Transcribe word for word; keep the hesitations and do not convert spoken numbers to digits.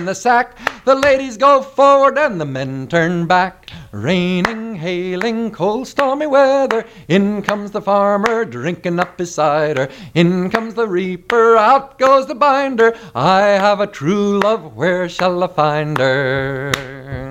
the sack. The ladies go forward and the men turn back. Raining, hailing, cold, stormy weather. In comes the farmer, drinking up his cider. In comes the reaper, out goes the binder. I have a true love, where shall I find her?